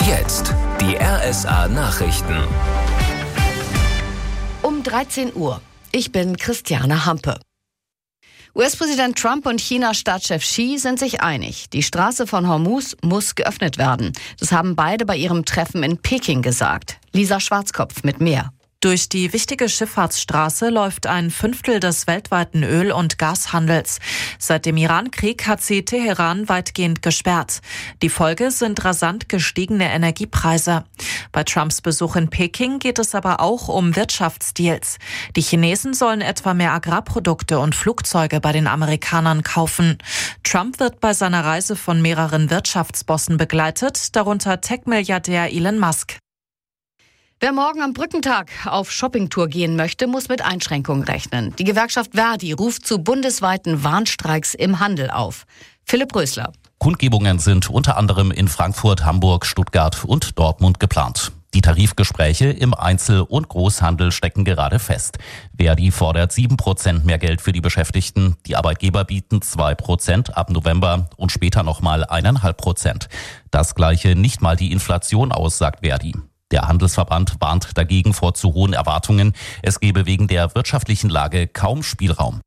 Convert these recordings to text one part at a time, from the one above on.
Jetzt die RSA Nachrichten. Um 13 Uhr. Ich bin Christiane Hampe. US-Präsident Trump und China-Staatschef Xi sind sich einig. Die Straße von Hormuz muss geöffnet werden. Das haben beide bei ihrem Treffen in Peking gesagt. Lisa Schwarzkopf mit mehr. Durch die wichtige Schifffahrtsstraße läuft ein Fünftel des weltweiten Öl- und Gashandels. Seit dem Iran-Krieg hat sie Teheran weitgehend gesperrt. Die Folge sind rasant gestiegene Energiepreise. Bei Trumps Besuch in Peking geht es aber auch um Wirtschaftsdeals. Die Chinesen sollen etwa mehr Agrarprodukte und Flugzeuge bei den Amerikanern kaufen. Trump wird bei seiner Reise von mehreren Wirtschaftsbossen begleitet, darunter Tech-Milliardär Elon Musk. Wer morgen am Brückentag auf Shoppingtour gehen möchte, muss mit Einschränkungen rechnen. Die Gewerkschaft Verdi ruft zu bundesweiten Warnstreiks im Handel auf. Philipp Rösler. Kundgebungen sind unter anderem in Frankfurt, Hamburg, Stuttgart und Dortmund geplant. Die Tarifgespräche im Einzel- und Großhandel stecken gerade fest. Verdi fordert 7% mehr Geld für die Beschäftigten. Die Arbeitgeber bieten 2% ab November und später nochmal 1,5%. Das gleiche nicht mal die Inflation aus, sagt Verdi. Der Handelsverband warnt dagegen vor zu hohen Erwartungen. Es gebe wegen der wirtschaftlichen Lage kaum Spielraum.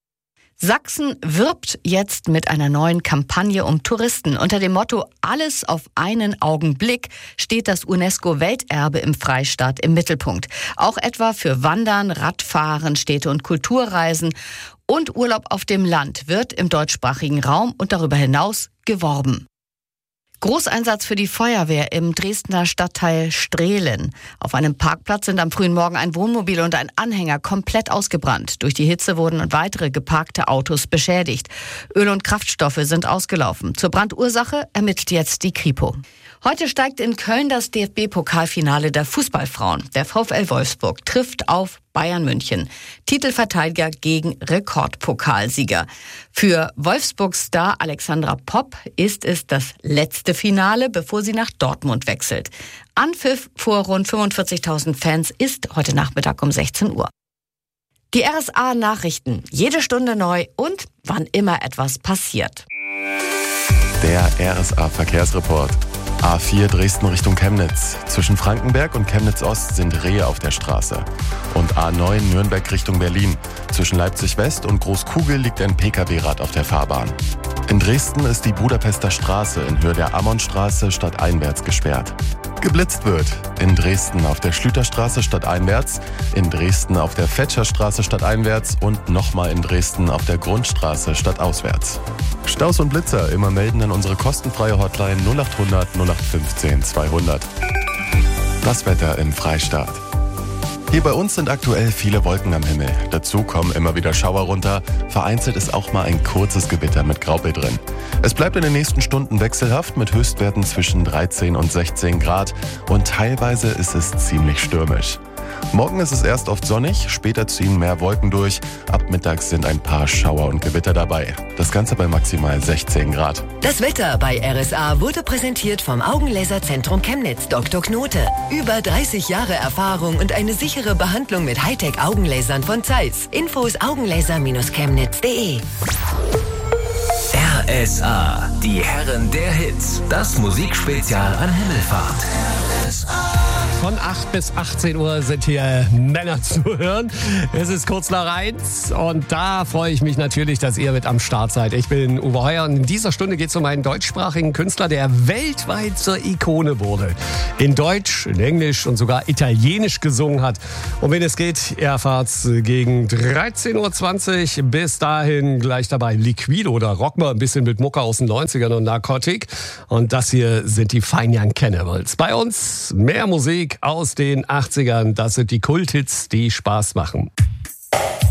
Sachsen wirbt jetzt mit einer neuen Kampagne um Touristen. Unter dem Motto »Alles auf einen Augenblick« steht das UNESCO-Welterbe im Freistaat im Mittelpunkt. Auch etwa für Wandern, Radfahren, Städte- und Kulturreisen und Urlaub auf dem Land wird im deutschsprachigen Raum und darüber hinaus geworben. Großeinsatz für die Feuerwehr im Dresdner Stadtteil Strehlen. Auf einem Parkplatz sind am frühen Morgen ein Wohnmobil und ein Anhänger komplett ausgebrannt. Durch die Hitze wurden weitere geparkte Autos beschädigt. Öl und Kraftstoffe sind ausgelaufen. Zur Brandursache ermittelt jetzt die Kripo. Heute steigt in Köln das DFB-Pokalfinale der Fußballfrauen. Der VfL Wolfsburg trifft auf Bayern München. Titelverteidiger gegen Rekordpokalsieger. Für Wolfsburg-Star Alexandra Popp ist es das letzte Finale, bevor sie nach Dortmund wechselt. Anpfiff vor rund 45.000 Fans ist heute Nachmittag um 16 Uhr. Die RSA-Nachrichten, jede Stunde neu und wann immer etwas passiert. Der RSA-Verkehrsreport. A4 Dresden Richtung Chemnitz. Zwischen Frankenberg und Chemnitz-Ost sind Rehe auf der Straße. Und A9 Nürnberg Richtung Berlin. Zwischen Leipzig-West und Großkugel liegt ein Pkw-Rad auf der Fahrbahn. In Dresden ist die Budapester Straße in Höhe der Ammonstraße stadteinwärts gesperrt. Geblitzt wird. In Dresden auf der Schlüterstraße stadteinwärts, in Dresden auf der Fetscherstraße stadteinwärts und nochmal in Dresden auf der Grundstraße stadtauswärts. Staus und Blitzer immer melden an unsere kostenfreie Hotline 0800 0815 200. Das Wetter im Freistaat. Hier bei uns sind aktuell viele Wolken am Himmel. Dazu kommen immer wieder Schauer runter. Vereinzelt ist auch mal ein kurzes Gewitter mit Graupel drin. Es bleibt in den nächsten Stunden wechselhaft mit Höchstwerten zwischen 13 und 16 Grad. Und teilweise ist es ziemlich stürmisch. Morgen ist es erst oft sonnig, später ziehen mehr Wolken durch. Ab mittags sind ein paar Schauer und Gewitter dabei. Das Ganze bei maximal 16 Grad. Das Wetter bei RSA wurde präsentiert vom Augenlaserzentrum Chemnitz Dr. Knote. Über 30 Jahre Erfahrung und eine sichere Behandlung mit Hightech-Augenlasern von Zeiss. Infos augenlaser-chemnitz.de. RSA, die Herren der Hits. Das Musikspezial an Himmelfahrt. Von 8 bis 18 Uhr sind hier Männer zu hören. Es ist kurz nach 1 und da freue ich mich natürlich, dass ihr mit am Start seid. Ich bin Uwe Heuer und in dieser Stunde geht es um einen deutschsprachigen Künstler, der weltweit zur Ikone wurde. In Deutsch, in Englisch und sogar Italienisch gesungen hat. Und wenn es geht, ihr erfahrt's gegen 13.20 Uhr. Bis dahin gleich dabei Liquido oder rock mal ein bisschen mit Mucke aus den 90ern und Narcotic. Und das hier sind die Fine Young Cannibals. Bei uns mehr Musik aus den 80ern. Das sind die Kulthits, die Spaß machen.